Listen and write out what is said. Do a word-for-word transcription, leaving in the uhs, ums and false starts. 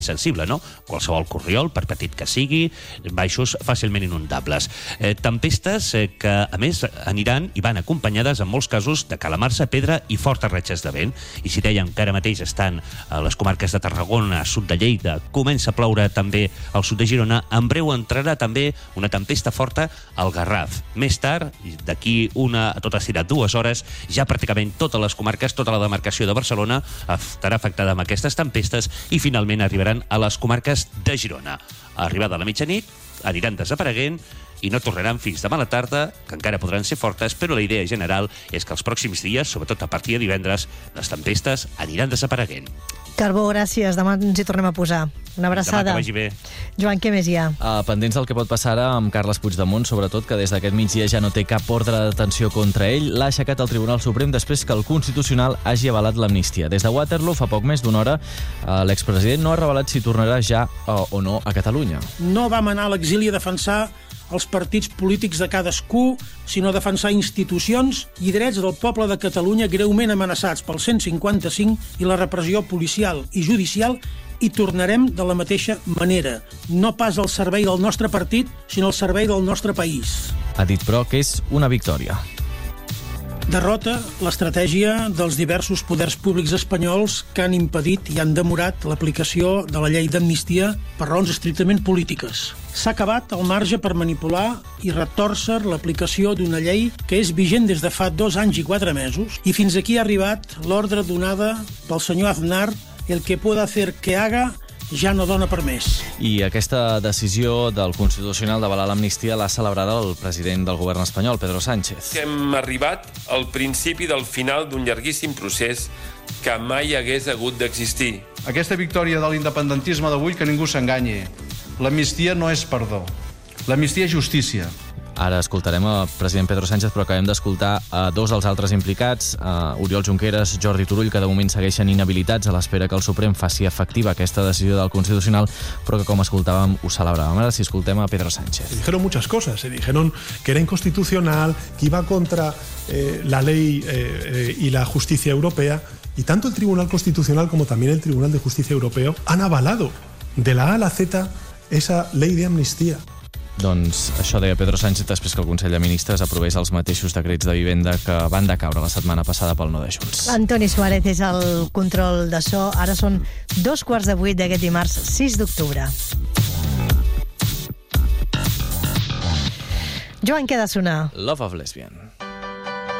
sensible, no? Qualsevol corriol, per petit que sigui, baixos fàcilment inundables. Eh, tempestes eh, que, a més, aniran i van acompanyades, en molts casos, de calamarsa, pedra i fortes ratxes de vent. I si dèiem que ara mateix estan a les comarques de Tarragona, sud de Lleida, comença a ploure també al sud de Girona, en breu entrarà també una tempesta forta al Garraf. Més tard, d'aquí una, a tot estirat dues hores, ja pràcticament totes les comarques, tota la demarcació de Barcelona estarà afectada amb aquestes tempestes i finalment arribarà a les comarques de Girona. Arribada la mitjanit, aniran desapareguent i no tornaran fins demà a la tarda, que encara podran ser fortes, però la idea general és que els pròxims dies, sobretot a partir de divendres, les tempestes aniran desapareguent. Carbó, gràcies. Demà ens hi tornem a posar. Una abraçada. Demà que vagi bé. Joan, què més hi ha? Uh, pendents del que pot passar ara amb Carles Puigdemont, sobretot que des d'aquest migdia ja no té cap ordre de detenció contra ell, l'ha aixecat el Tribunal Suprem després que el Constitucional hagi avalat l'amnistia. Des de Waterloo, fa poc més d'una hora, uh, l'expresident no ha revelat si tornarà ja uh, o no a Catalunya. No vam anar a l'exili a defensar els partits polítics de cadascú, sinó defensar institucions i drets del poble de Catalunya greument amenaçats pel cent cinquanta-cinc i la repressió policial i judicial, i tornarem de la mateixa manera. No pas al servei del nostre partit, sinó al servei del nostre país. Ha dit, però, que és una victòria. Derrota l'estratègia dels diversos poders públics espanyols que han impedit i han demorat l'aplicació de la llei d'amnistia per raons estrictament polítiques. S'ha acabat el marge per manipular i retòrcer l'aplicació d'una llei que és vigent des de fa dos anys i quatre mesos, i fins aquí ha arribat l'ordre donada pel senyor Aznar: el que pueda hacer que haga ja no dona per més. I aquesta decisió del Constitucional d'avalar l'amnistia l'ha celebrada el president del govern espanyol, Pedro Sánchez. Hem arribat al principi del final d'un llarguíssim procés que mai hagués hagut d'existir. Aquesta victòria de l'independentisme d'avui, que ningú s'enganyi. L'amnistia no és perdó. L'amnistia és justícia. Ara escoltarem el president Pedro Sánchez, però acabem d'escoltar a dos dels altres implicats, a Oriol Junqueras, Jordi Turull, que de moment segueixen inhabilitats a l'espera que el Suprem faci efectiva aquesta decisió del Constitucional, però que, com escoltàvem, ho celebràvem. Ara, si escoltem a Pedro Sánchez. Se dijeron muchas cosas. Se dijeron que era inconstitucional, que iba contra eh, la ley eh, eh, y la justicia europea, y tanto el Tribunal Constitucional como también el Tribunal de Justicia Europeo han avalado de la A a la Z esa ley de amnistía. Doncs això deia Pedro Sánchez després que el Consell de Ministres aprovés els mateixos decrets de vivenda que van decaure la setmana passada pel no de Junts. Antoni Suárez és el control de so. Ara són dos quarts de vuit d'aquest dimarts, sis d'octubre. Joan, què ha de sonar? Love of Lesbian.